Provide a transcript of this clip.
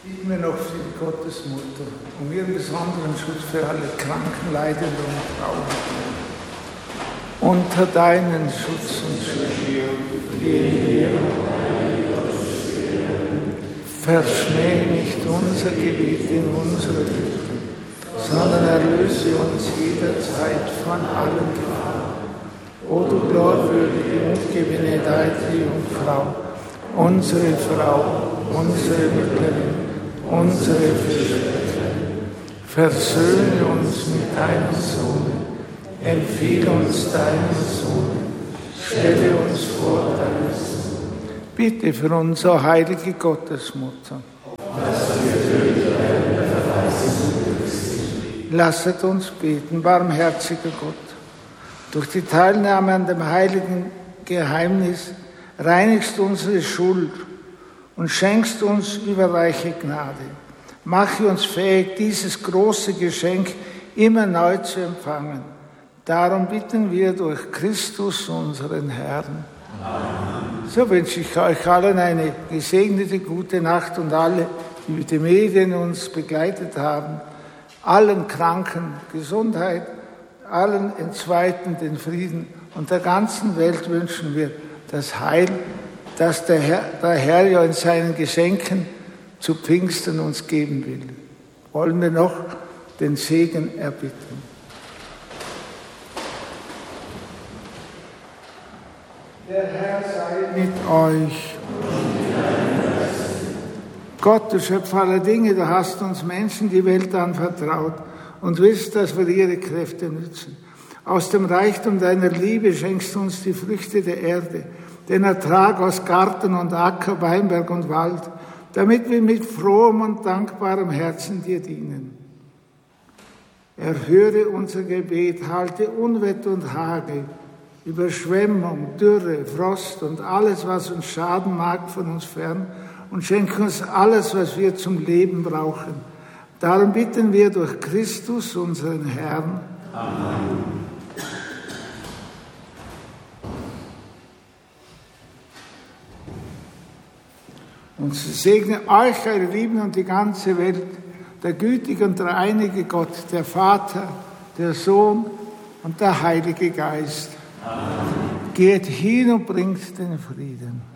Bitten wir noch für die Gottesmutter, um ihren besonderen Schutz für alle Kranken, Leidenden und Traurigen. Unter deinen Schutz und Schutz gehen wir. Verschmähe nicht unser Gebet in unserer Güte, sondern erlöse uns jederzeit von allen Gefahren. O du glaubwürdige und gebenedeite Jungfrau, unsere Frau, unsere Mütterin, unsere Fürsterin, versöhne uns mit deinem Sohn, empfehle uns deinen Sohn, stelle uns vor deinen Sohn. Bitte für uns, o heilige Gottesmutter. Lasset uns beten, barmherziger Gott. Durch die Teilnahme an dem heiligen Geheimnis reinigst du unsere Schuld und schenkst uns überreiche Gnade. Mache uns fähig, dieses große Geschenk immer neu zu empfangen. Darum bitten wir durch Christus, unseren Herrn. Amen. So wünsche ich euch allen eine gesegnete, gute Nacht und alle, die mit den Medien uns begleitet haben, allen Kranken Gesundheit, allen Entzweiten den Frieden und der ganzen Welt wünschen wir das Heil, das der Herr ja in seinen Geschenken zu Pfingsten uns geben will. Wollen wir noch den Segen erbitten. Der Herr sei mit euch. Gott, du Schöpfer aller Dinge, du hast uns Menschen die Welt anvertraut und willst, dass wir ihre Kräfte nützen. Aus dem Reichtum deiner Liebe schenkst du uns die Früchte der Erde, den Ertrag aus Garten und Acker, Weinberg und Wald, damit wir mit frohem und dankbarem Herzen dir dienen. Erhöre unser Gebet, halte Unwetter und Hagel, Überschwemmung, Dürre, Frost und alles, was uns schaden mag, von uns fern und schenke uns alles, was wir zum Leben brauchen. Darum bitten wir durch Christus, unseren Herrn. Amen. Und segne euch, eure Lieben, und die ganze Welt, der gütige und dreieinige Gott, der Vater, der Sohn und der Heilige Geist. Amen. Geht hin und bringt den Frieden.